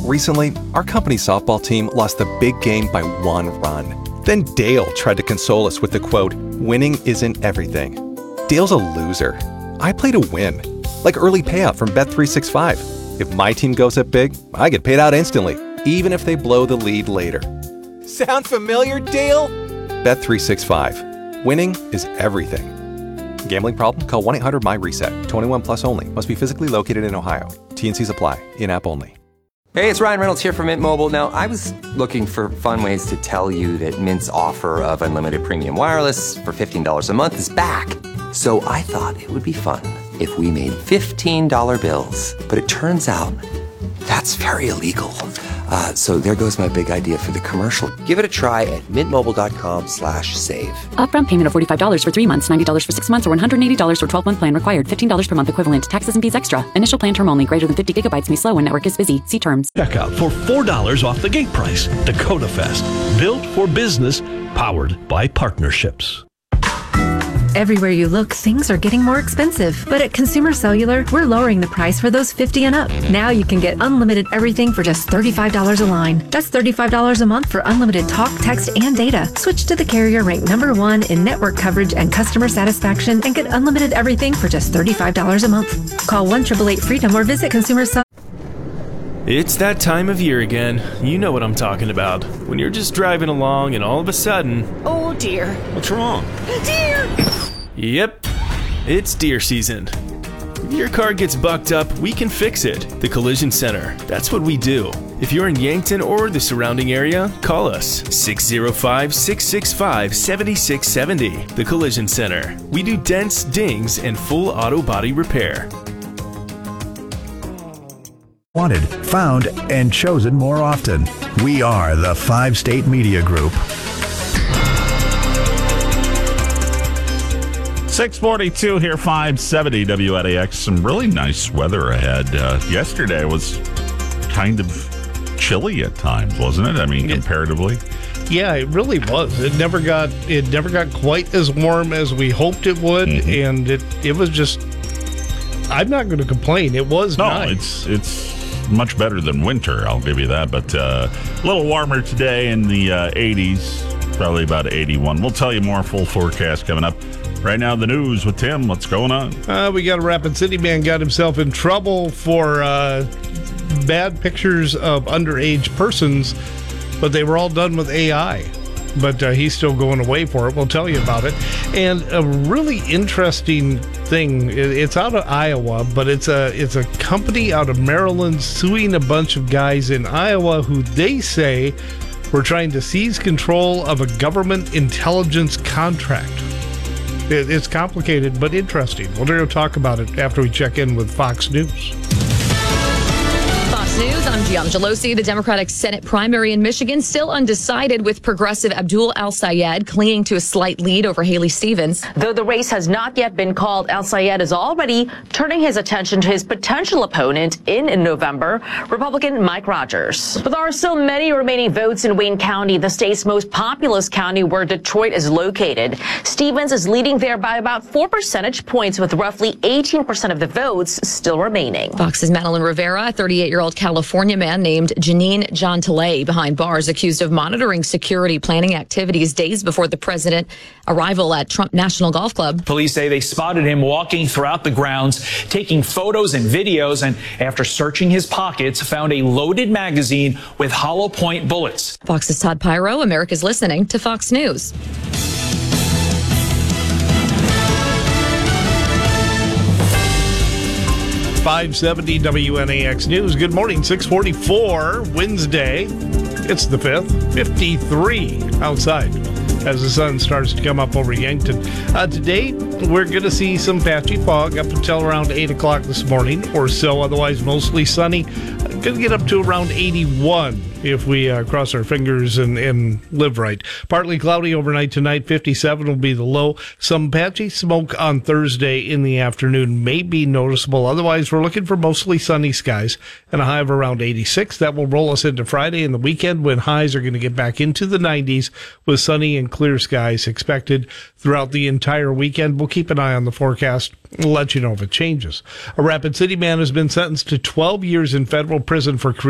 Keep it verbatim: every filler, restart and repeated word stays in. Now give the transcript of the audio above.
Recently, our company's softball team lost the big game by one run. Then Dale tried to console us with the quote, "Winning isn't everything." Dale's a loser. I play to win. Like early payout from Bet three sixty-five. If my team goes up big, I get paid out instantly, even if they blow the lead later. Sound familiar, Dale? Bet three sixty-five. Winning is everything. Gambling problem? Call one eight hundred M Y reset. twenty-one plus only. Must be physically located in Ohio. T N Cs apply. In-app only. Hey, it's Ryan Reynolds here from Mint Mobile. Now, I was looking for fun ways to tell you that Mint's offer of unlimited premium wireless for fifteen dollars a month is back. So I thought it would be fun if we made fifteen dollar bills. But it turns out that's very illegal. Uh, so there goes my big idea for the commercial. Give it a try at mintmobile.com slash save. Upfront payment of forty-five dollars for three months, ninety dollars for six months, or one hundred eighty dollars for twelve-month plan required. fifteen dollars per month equivalent. Taxes and fees extra. Initial plan term only. Greater than fifty gigabytes may slow when network is busy. See terms. Check out for four dollars off the gate price. Dakota Fest. Built for business. Powered by partnerships. Everywhere you look, things are getting more expensive. But at Consumer Cellular, we're lowering the price for those fifty and up. Now you can get unlimited everything for just thirty-five dollars a line. That's thirty-five dollars a month for unlimited talk, text, and data. Switch to the carrier ranked number one in network coverage and customer satisfaction and get unlimited everything for just thirty-five dollars a month. Call one eight eight eight freedom or visit Consumer Cellular. It's that time of year again. You know what I'm talking about. When you're just driving along and all of a sudden... Oh, dear. What's wrong? Deer! Yep, it's deer season. If your car gets bucked up, we can fix it. The Collision Center. That's what we do. If you're in Yankton or the surrounding area, call us six oh five, six six five, seven six seven oh. The Collision Center. We do dents, dings, and full auto body repair. Wanted, found, and chosen more often. We are the Five State Media Group. six forty-two here, five seventy W N A X. Some really nice weather ahead. Uh, yesterday was kind of chilly at times, wasn't it? I mean, comparatively. Yeah, it really was. It never got it never got quite as warm as we hoped it would, mm-hmm. and it it was just. I'm not going to complain. It was no, nice. it's it's much better than winter. I'll give you that. But uh, a little warmer today in the uh, eighties, probably about eighty-one. We'll tell you more full forecast coming up. Right now, the news with Tim. What's going on? Uh, we got a Rapid City man got himself in trouble for uh, bad pictures of underage persons, but they were all done with A I. But uh, he's still going away for it. We'll tell you about it. And a really interesting thing. It's out of Iowa, but it's a it's a company out of Maryland suing a bunch of guys in Iowa who they say were trying to seize control of a government intelligence contract. It's complicated, but interesting. We're going to talk about it after we check in with Fox News. Fox News, I'm Gianna Gelosi. The Democratic Senate primary in Michigan still undecided, with progressive Abdul El-Sayed clinging to a slight lead over Haley Stevens. Though the race has not yet been called, El-Sayed is already turning his attention to his potential opponent in, in November, Republican Mike Rogers. But there are still many remaining votes in Wayne County, the state's most populous county where Detroit is located. Stevens is leading there by about four percentage points, with roughly eighteen percent of the votes still remaining. Fox's Madeline Rivera, a thirty-eight-year-old California man named Janine Jontalay, behind bars accused of monitoring security planning activities days before the president arrival at Trump National Golf Club. Police say they spotted him walking throughout the grounds, taking photos and videos, and after searching his pockets, found a loaded magazine with hollow point bullets. Fox's Todd Pyro, America's listening to Fox News. five seventy W N A X News. Good morning, six forty-four, Wednesday. It's the fifth, fifty-three outside as the sun starts to come up over Yankton. Uh, today, we're going to see some patchy fog up until around eight o'clock this morning or so. Otherwise, mostly sunny. Uh, going to get up to around eighty-one if we uh, cross our fingers and, and live right. Partly cloudy overnight tonight. fifty-seven will be the low. Some patchy smoke on Thursday in the afternoon may be noticeable. Otherwise, we're looking for mostly sunny skies and a high of around eighty-six. That will roll us into Friday and the weekend, when highs are going to get back into the nineties with sunny and clear skies expected throughout the entire weekend. We'll keep an eye on the forecast. We'll let you know if it changes. A Rapid City man has been sentenced to twelve years in federal prison for